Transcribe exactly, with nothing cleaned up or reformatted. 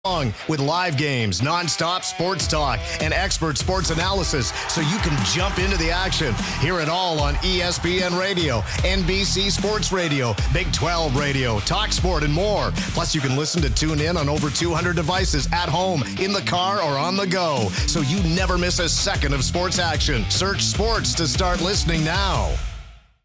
with live games, non-stop sports talk, and expert sports analysis so you can jump into the action. Hear it all on E S P N Radio, N B C Sports Radio, Big twelve Radio, Talk Sport, and more. Plus, you can listen to Tune In on over two hundred devices at home, in the car, or on the go, so you never miss a second of sports action. Search sports to start listening now.